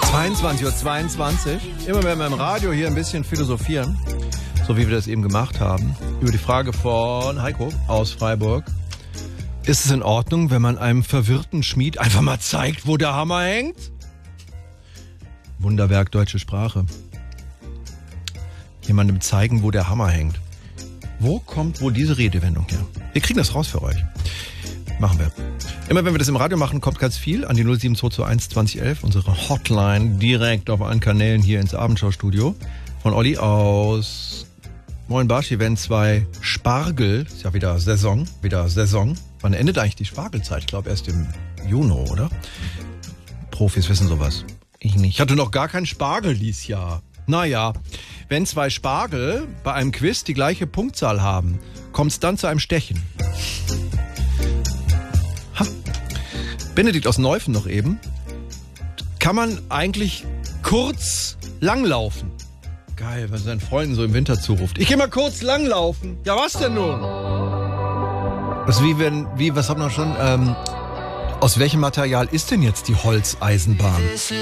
22:22 Uhr. Immer wenn wir im Radio hier ein bisschen philosophieren, so wie wir das eben gemacht haben, über die Frage von Heiko aus Freiburg. Ist es in Ordnung, wenn man einem verwirrten Schmied einfach mal zeigt, wo der Hammer hängt? Wunderwerk deutsche Sprache. Jemandem zeigen, wo der Hammer hängt. Wo kommt wohl diese Redewendung her? Wir kriegen das raus für euch. Machen wir. Immer wenn wir das im Radio machen, kommt ganz viel an die 07221 2011, unsere Hotline, direkt auf allen Kanälen hier ins Abendschau-Studio. Von Olli aus Moin Barschi, wenn zwei Spargel, ist ja wieder Saison. Wann endet eigentlich die Spargelzeit? Ich glaube erst im Juni, oder? Profis wissen sowas. Ich nicht. Ich hatte noch gar keinen Spargel dieses Jahr. Naja, wenn zwei Spargel bei einem Quiz die gleiche Punktzahl haben, kommt es dann zu einem Stechen. Ha. Benedikt aus Neufen noch eben. Kann man eigentlich kurz langlaufen? Geil, wenn seinen Freunden so im Winter zuruft. Ich geh mal kurz langlaufen. Ja, was denn nun? Das ist was hat man schon, aus welchem Material ist denn jetzt die Holzeisenbahn?